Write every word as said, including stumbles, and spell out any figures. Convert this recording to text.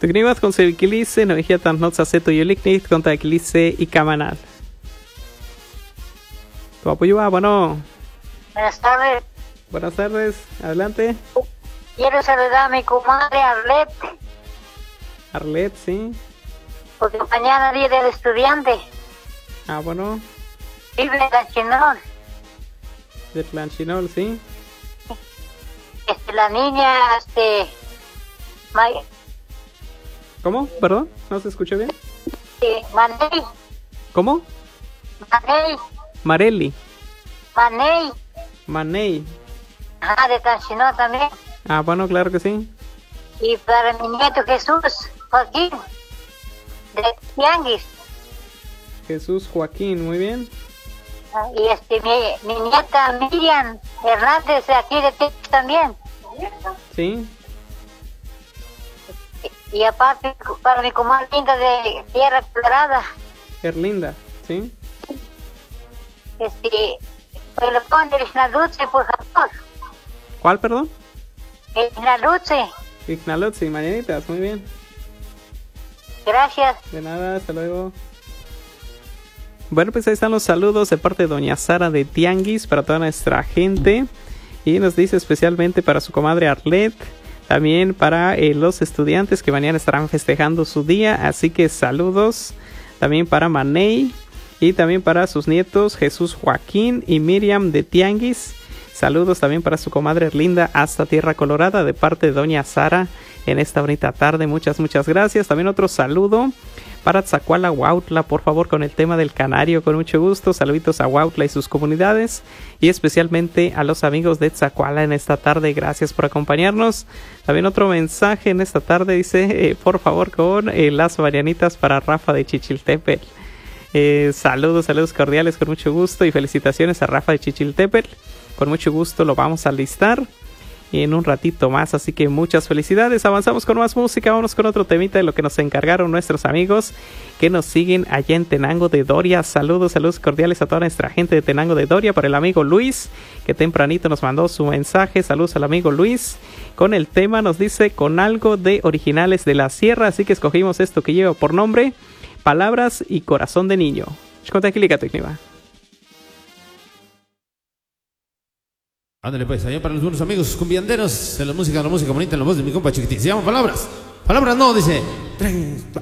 Tugniwas con Sevikilice, no vigía tan not saceto yoliknit con Taikilice y Camanal. Tu apoyo va, bueno. Buenas tardes. Buenas tardes, adelante. Quiero saludar a mi comadre Arlette. Arlette, sí. Porque mañana día del estudiante. Ah, bueno. Vive en Tlanchinol. De Tlanchinol, sí. Este, la niña, este... May... ¿Cómo? ¿Perdón? ¿No se escuchó bien? Sí, Manei. ¿Cómo? Manei. Mareli. Manei. Manei. Ajá, de Tlanchinol también. Ah, bueno, claro que sí. Y para mi nieto Jesús Joaquín, de Tianguis. Jesús Joaquín, muy bien. Y este, mi, mi nieta Miriam Hernández, de aquí de Tianguis también. Sí. Y, y aparte, para mi comadre linda de Tierra Colorada. Erlinda, sí. Este, pues lo pone el Isnaluce, por favor. ¿Cuál, perdón? El Isnaluce. Ignalotzi, mañanitas, muy bien. Gracias. De nada, hasta luego. Bueno, pues ahí están los saludos de parte de doña Sara de Tianguis para toda nuestra gente. Y nos dice especialmente para su comadre Arlette, también para eh, los estudiantes que mañana estarán festejando su día. Así que saludos también para Manei y también para sus nietos Jesús Joaquín y Miriam de Tianguis. Saludos también para su comadre Erlinda hasta Tierra Colorada de parte de doña Sara en esta bonita tarde. Muchas, muchas gracias. También otro saludo para Tzacuala, Huautla, por favor, con el tema del canario, con mucho gusto. Saluditos a Huautla y sus comunidades y especialmente a los amigos de Tzacuala en esta tarde. Gracias por acompañarnos. También otro mensaje en esta tarde dice, eh, por favor, con eh, las marianitas para Rafa de Chichiltepetl. Eh, saludos, saludos cordiales, con mucho gusto y felicitaciones a Rafa de Chichiltepetl. Con mucho gusto lo vamos a listar en un ratito más, así que muchas felicidades. Avanzamos con más música, vamos con otro temita de lo que nos encargaron nuestros amigos que nos siguen allá en Tenango de Doria. Saludos, saludos cordiales a toda nuestra gente de Tenango de Doria, para el amigo Luis, que tempranito nos mandó su mensaje. Saludos al amigo Luis. Con el tema nos dice, con algo de Originales de la Sierra, así que escogimos esto que lleva por nombre Palabras y Corazón de Niño. Ándale pues, allá para los buenos amigos cumbianderos de la música, la música bonita, en la voz de mi compa Chiquitín. Se llama Palabras. Palabras no, dice. Tres,